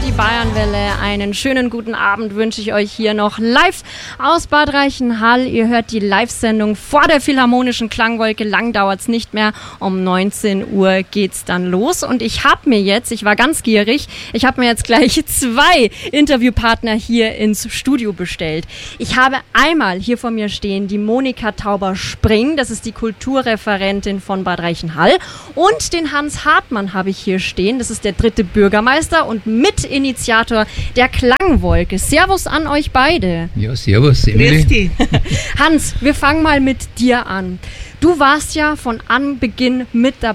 die Bayernwelle. Einen schönen guten Abend wünsche ich euch hier noch live aus Bad Reichenhall. Ihr hört die Live-Sendung vor der Philharmonischen Klangwolke. Lang dauert's nicht mehr. Um 19 Uhr geht's dann los. Und ich war ganz gierig, ich habe mir jetzt gleich 2 Interviewpartner hier ins Studio bestellt. Ich habe einmal hier vor mir stehen die Monika Tauber-Spring, das ist die Kulturreferentin von Bad Reichenhall. Und den Hans Hartmann habe ich hier stehen, das ist der 3. Bürgermeister und Mitinitiator der Klangwolke. Servus an euch beide. Ja, servus, Emily. Hans, wir fangen mal mit dir an. Du warst ja von Anbeginn mit dabei